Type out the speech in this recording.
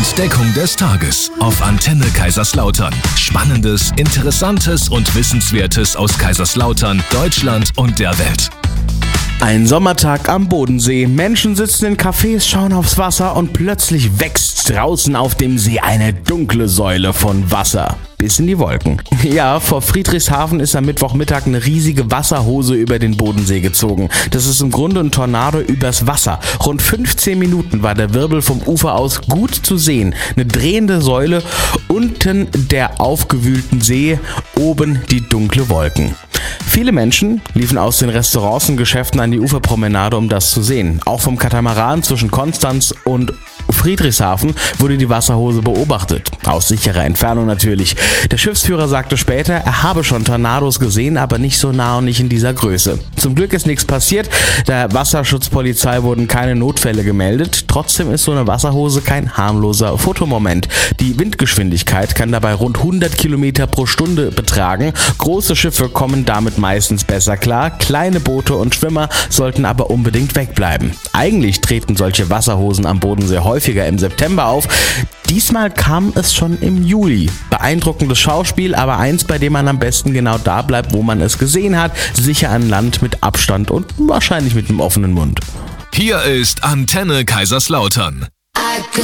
Entdeckung des Tages auf Antenne Kaiserslautern. Spannendes, Interessantes und Wissenswertes aus Kaiserslautern, Deutschland und der Welt. Ein Sommertag am Bodensee. Menschen sitzen in Cafés, schauen aufs Wasser und plötzlich wächst draußen auf dem See eine dunkle Säule von Wasser. Bis in die Wolken. Ja, vor Friedrichshafen ist am Mittwochmittag eine riesige Wasserhose über den Bodensee gezogen. Das ist im Grunde ein Tornado übers Wasser. Rund 15 Minuten war der Wirbel vom Ufer aus gut zu sehen. Eine drehende Säule, unten der aufgewühlten See, oben die dunkle Wolken. Viele Menschen liefen aus den Restaurants und Geschäften an die Uferpromenade, um das zu sehen. Auch vom Katamaran zwischen Konstanz und Friedrichshafen wurde die Wasserhose beobachtet. Aus sicherer Entfernung natürlich. Der Schiffsführer sagte später, er habe schon Tornados gesehen, aber nicht so nah und nicht in dieser Größe. Zum Glück ist nichts passiert. Der Wasserschutzpolizei wurden keine Notfälle gemeldet. Trotzdem ist so eine Wasserhose kein harmloser Fotomoment. Die Windgeschwindigkeit kann dabei rund 100 Kilometer pro Stunde betragen. Große Schiffe kommen damit meistens besser klar. Kleine Boote und Schwimmer sollten aber unbedingt wegbleiben. Eigentlich treten solche Wasserhosen am Bodensee häufiger im September auf. Diesmal kam es schon im Juli. Beeindruckendes Schauspiel, aber eins, bei dem man am besten genau da bleibt, wo man es gesehen hat. Sicher an Land mit Abstand und wahrscheinlich mit einem offenen Mund. Hier ist Antenne Kaiserslautern. I could